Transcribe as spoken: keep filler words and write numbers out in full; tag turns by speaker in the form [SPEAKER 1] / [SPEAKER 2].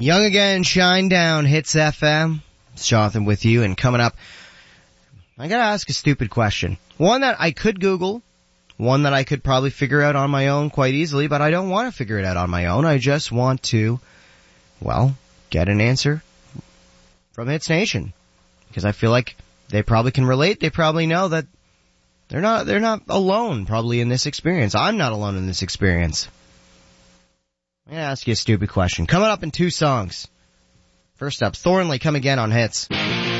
[SPEAKER 1] Young Again, Shine Down, Hits F M. It's Jonathan with you, and coming up, I gotta ask a stupid question. One that I could Google, one that I could probably figure out on my own quite easily, but I don't want to figure it out on my own. I just want to, well, get an answer from Hits Nation. Because I feel like they probably can relate. They probably know that they're not, they're not alone probably in this experience. I'm not alone in this experience. I'm gonna ask you a stupid question. Coming up in two songs. First up, Thornley, Come Again on Hits.